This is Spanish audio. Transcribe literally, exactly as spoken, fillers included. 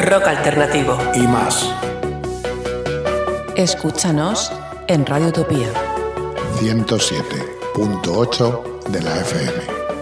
rock alternativo y más. Escúchanos en Radio Utopía ciento siete punto ocho de la F M.